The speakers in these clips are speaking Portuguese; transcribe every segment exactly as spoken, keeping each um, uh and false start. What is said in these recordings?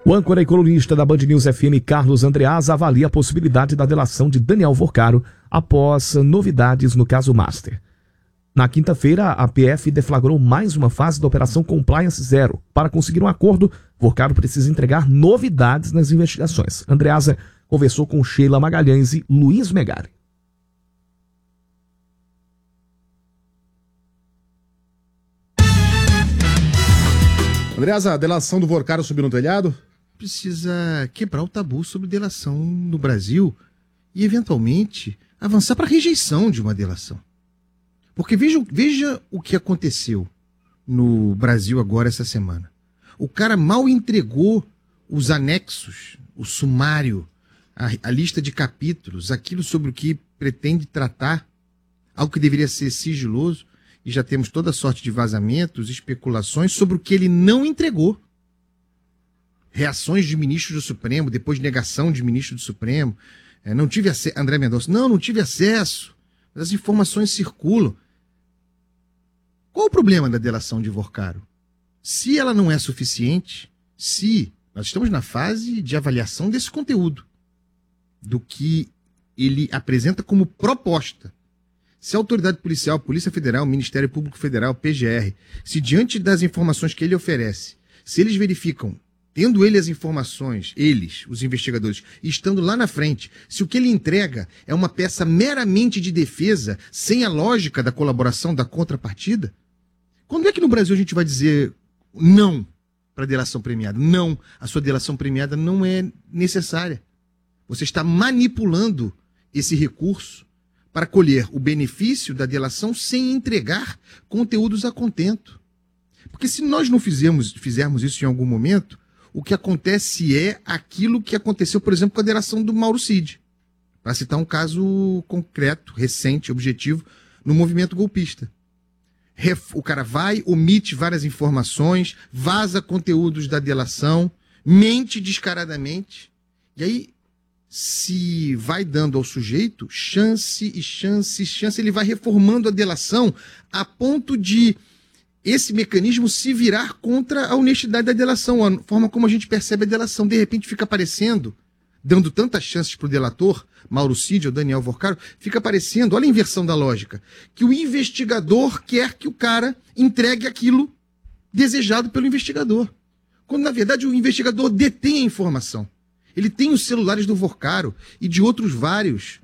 O âncora e colunista da Band News F M, Carlos Andreasa, avalia a possibilidade da delação de Daniel Vorcaro após novidades no caso Master. Na quinta-feira, a P F deflagrou mais uma fase da Operação Compliance Zero. Para conseguir um acordo, Vorcaro precisa entregar novidades nas investigações. Andreasa conversou com Sheila Magalhães e Luiz Megari. Andreasa, a delação do Vorcaro subiu no telhado? Precisa quebrar o tabu sobre delação no Brasil e, eventualmente, avançar para a rejeição de uma delação. Porque veja, veja o que aconteceu no Brasil agora essa semana. O cara mal entregou os anexos, o sumário, a, a lista de capítulos, aquilo sobre o que pretende tratar, algo que deveria ser sigiloso, e já temos toda sorte de vazamentos, especulações sobre o que ele não entregou. Reações de ministros do Supremo, depois negação de ministro do Supremo. É, não tive acesso. André Mendonça, não, não tive acesso. Mas as informações circulam. Qual o problema da delação de Vorcaro? Se ela não é suficiente, se nós estamos na fase de avaliação desse conteúdo, do que ele apresenta como proposta. Se a autoridade policial, Polícia Federal, Ministério Público Federal, P G R, se diante das informações que ele oferece, se eles verificam, tendo ele as informações, eles, os investigadores, estando lá na frente, se o que ele entrega é uma peça meramente de defesa, sem a lógica da colaboração, da contrapartida, quando é que no Brasil a gente vai dizer não para a delação premiada? Não, a sua delação premiada não é necessária. Você está manipulando esse recurso para colher o benefício da delação sem entregar conteúdos a contento. Porque se nós não fizermos, fizermos isso em algum momento, o que acontece é aquilo que aconteceu, por exemplo, com a delação do Mauro Cid. Para citar um caso concreto, recente, objetivo, no movimento golpista. O cara vai, omite várias informações, vaza conteúdos da delação, mente descaradamente, e aí se vai dando ao sujeito chance e chance e chance, ele vai reformando a delação a ponto de esse mecanismo se virar contra a honestidade da delação, a forma como a gente percebe a delação. De repente fica aparecendo, dando tantas chances para o delator, Mauro Cid ou Daniel Vorcaro, fica aparecendo, olha a inversão da lógica, que o investigador quer que o cara entregue aquilo desejado pelo investigador. Quando, na verdade, o investigador detém a informação. Ele tem os celulares do Vorcaro e de outros vários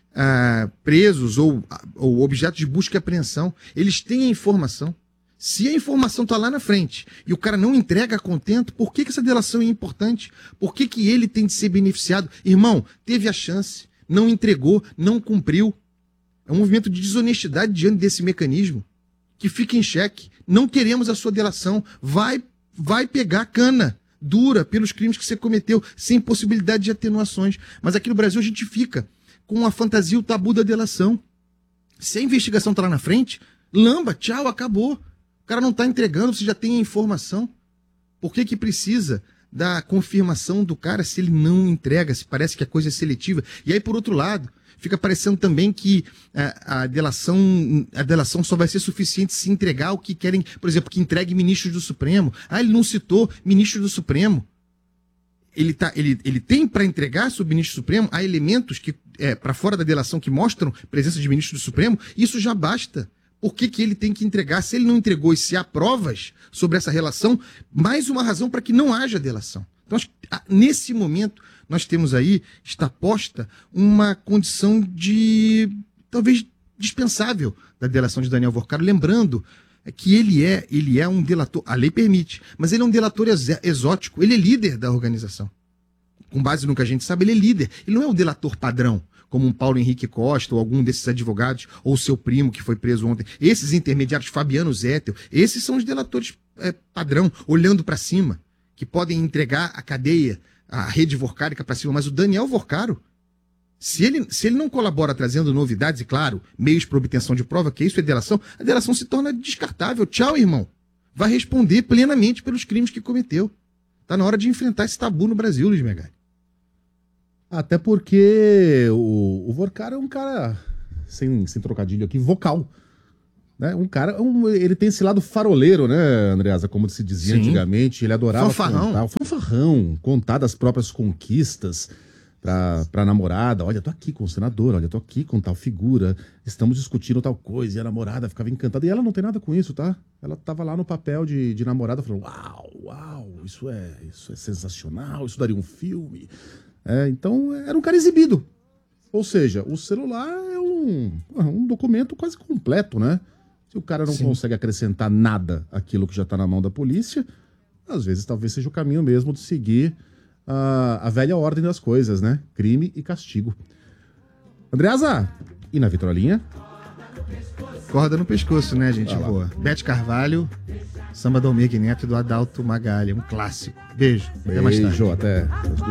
ah, presos ou, ou objetos de busca e apreensão. Eles têm a informação. Se a informação está lá na frente e o cara não entrega a contento, por que, que essa delação é importante? Por que, que ele tem de ser beneficiado? Irmão, teve a chance, não entregou, não cumpriu. É um movimento de desonestidade diante desse mecanismo que fica em xeque. Não queremos a sua delação. Vai, vai pegar cana dura pelos crimes que você cometeu, sem possibilidade de atenuações. Mas aqui no Brasil a gente fica com a fantasia, o tabu da delação. Se a investigação está lá na frente, lamba, tchau, acabou. O cara não está entregando, você já tem a informação. Por que que precisa da confirmação do cara se ele não entrega, se parece que a coisa é seletiva? E aí, por outro lado, fica parecendo também que a, a, delação, a delação só vai ser suficiente se entregar o que querem, por exemplo, que entregue ministros do Supremo. Ah, ele não citou ministro do Supremo. Ele, tá, ele, ele tem para entregar sobre o ministro do Supremo, há elementos que é, para fora da delação que mostram presença de ministro do Supremo, isso já basta. Por que que ele tem que entregar? Se ele não entregou e se há provas sobre essa relação, mais uma razão para que não haja delação. Então, acho que, nesse momento, nós temos aí, está posta, uma condição de, talvez, dispensável da delação de Daniel Vorcaro, lembrando que ele é, ele é um delator, a lei permite, mas ele é um delator exótico, ele é líder da organização. Com base no que a gente sabe, ele é líder. Ele não é um delator padrão, como um Paulo Henrique Costa ou algum desses advogados, ou seu primo que foi preso ontem. Esses intermediários, Fabiano Zettel, esses são os delatores é, padrão, olhando para cima, que podem entregar a cadeia, a rede vorcárica para cima. Mas o Daniel Vorcaro, se ele, se ele não colabora trazendo novidades, e claro, meios para obtenção de prova, que isso é delação, a delação se torna descartável. Tchau, irmão. Vai responder plenamente pelos crimes que cometeu. Está na hora de enfrentar esse tabu no Brasil, Luiz Megari. Até porque o, o Vorcaro é um cara, sem, sem trocadilho aqui, vocal. Né? Um cara, um, ele tem esse lado faroleiro, né, Andreasa? Como se dizia Sim. antigamente. Ele adorava Fanfarrão. cantar. Fanfarrão. chimarrão, contar das próprias conquistas pra, pra namorada. Olha, tô aqui com o senador, olha, tô aqui com tal figura, estamos discutindo tal coisa. E a namorada ficava encantada. E ela não tem nada com isso, tá? Ela tava lá no papel de, de namorada falando, uau, uau, isso é, isso é sensacional, isso daria um filme. É, então, era um cara exibido. Ou seja, o celular é um, um documento quase completo, né? Se o cara não Sim. consegue acrescentar nada àquilo que já está na mão da polícia, às vezes talvez seja o caminho mesmo de seguir a, a velha ordem das coisas, né? Crime e castigo. Andreasa, e na vitrolinha? Corda no pescoço, né, gente boa? Bete Carvalho, samba do Almir Neto e do Adalto Magalha, um clássico. Beijo, até mais tarde. Beijo, até.